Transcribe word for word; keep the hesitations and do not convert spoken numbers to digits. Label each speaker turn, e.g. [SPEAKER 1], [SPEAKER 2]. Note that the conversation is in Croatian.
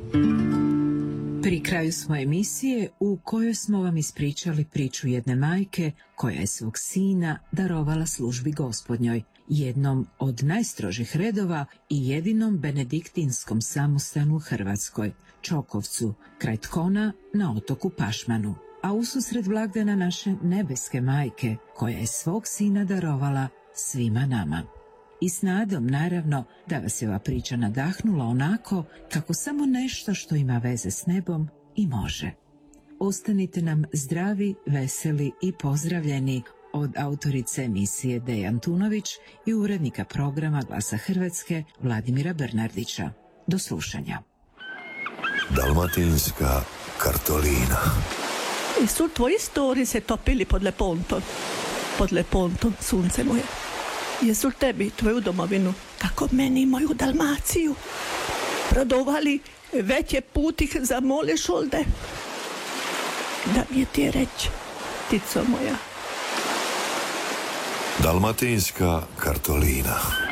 [SPEAKER 1] Pri kraju smo emisije u kojoj smo vam ispričali priču jedne majke koja je svog sina darovala službi Gospodnjoj, jednom od najstrožih redova i jedinom benediktinskom samostanu u Hrvatskoj, Čokovcu, kraj Tkona na otoku Pašmanu. A ususret blagdana naše nebeske majke koja je svog sina darovala svima nama. I s nadom, naravno, da vas je ova priča nadahnula onako kako samo nešto što ima veze s nebom i može. Ostanite nam zdravi, veseli i pozdravljeni od autorice emisije Deja Antunović i urednika programa Glasa Hrvatske Vladimira Bernardića. Do slušanja.
[SPEAKER 2] Dalmatinska kartolina.
[SPEAKER 3] I su tvoji stori se topili pod Lepontom. Pod Lepontom, sunce moje. Jesu tebi, tvoju domovinu, kako meni moju Dalmaciju, prodovali veće putih za mole šolde? Da mi je ti reći, tico moja.
[SPEAKER 2] Dalmatinska kartolina.